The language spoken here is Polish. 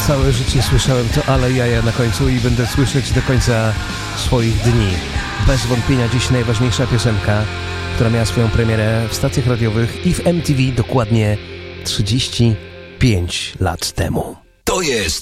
Całe życie słyszałem to ale jaja na końcu i będę słyszeć do końca swoich dni. Bez wątpienia dziś najważniejsza piosenka, która miała swoją premierę w stacjach radiowych i w MTV dokładnie 35 lat temu. To jest